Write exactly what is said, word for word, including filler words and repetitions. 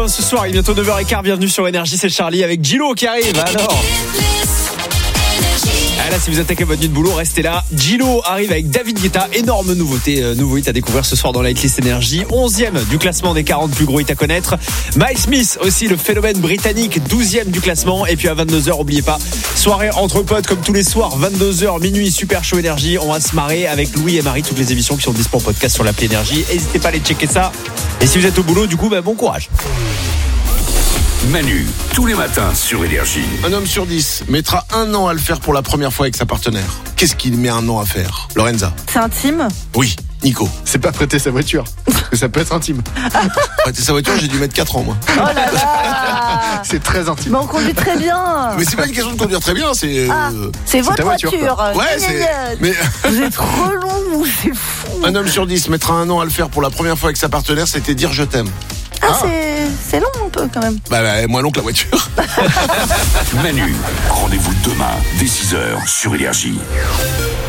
Ce soir, il est bientôt neuf heures quinze, bienvenue sur Énergie, c'est Charlie avec Gilo qui arrive, alors ah là, si vous attaquez votre nuit de boulot, restez là. Gilo arrive avec David Guetta, énorme nouveauté, euh, nouveau hit à découvrir ce soir dans la hitlist Énergie. onzième du classement des quarante plus gros hits à connaître. Miles Smith aussi, le phénomène britannique, douzième du classement. Et puis à vingt-deux heures, n'oubliez pas, soirée entre potes comme tous les soirs, vingt-deux heures, minuit, super show Énergie. On va se marrer avec Louis et Marie, toutes les émissions qui sont disponibles en podcast sur l'appli Énergie. N'hésitez pas à aller checker ça. Et si vous êtes au boulot, du coup, bah, bon courage. Manu, tous les matins sur Énergie. Un homme sur dix mettra un an à le faire pour la première fois avec sa partenaire. Qu'est-ce qu'il met un an à faire, Lorenza? C'est intime? Oui, Nico. C'est pas prêter sa voiture. Parce que ça peut être intime. Prêter sa voiture, j'ai dû mettre quatre ans, moi. Oh là là. C'est très intime. Mais on conduit très bien. Mais c'est pas une question de conduire très bien, c'est... Ah, euh, c'est votre ta voiture, voiture. Ouais, c'est... Mais Vous êtes relou, c'est fou. un homme sur dix mettra un an à le faire pour la première fois avec sa partenaire, c'était dire je t'aime. Ah, c'est, c'est long un peu quand même. Bah, bah moins long que la voiture. Manu, rendez-vous demain dès six heures sur Énergie.